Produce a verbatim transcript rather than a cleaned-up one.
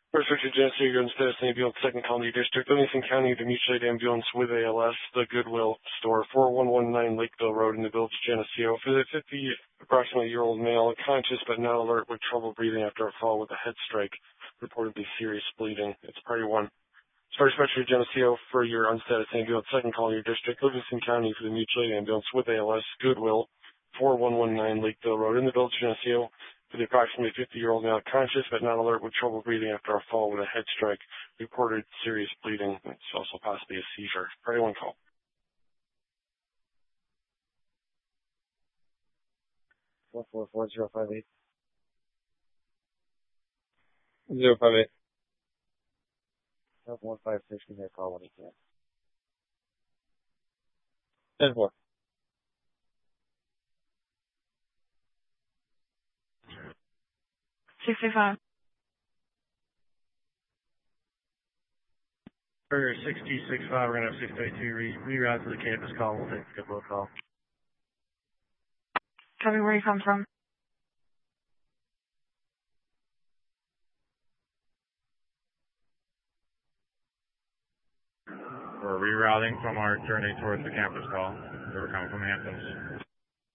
First Richard Geneseo, you're in status ambulance, second colony district, Livingston County, the mutual aid ambulance with A L S, the Goodwill store, four one one nine Lakeville Road in the village of Geneseo. For the fifty, approximately year-old male, conscious but not alert with trouble breathing after a fall with a head strike, reportedly serious bleeding. It's priority one. First Richard Geneseo for your unstatus ambulance, second colony district, Livingston County for the mutual aid ambulance with A L S, Goodwill, four one one nine Lakeville Road in the village of Geneseo. For the approximately fifty-year-old male, conscious but not alert with trouble breathing after a fall with a head strike, reported serious bleeding. It's also possibly a seizure. Priority one call. Four four four zero five eight. Zero five eight. One five six. Give me a call when you can. Ten four. sixty-five. For sixty six five, we're going to have six eighty-two re- reroute to the campus call. We'll take a couple of call. Copy where you come from. We're rerouting from our journey towards the campus call. We're coming from Hamptons.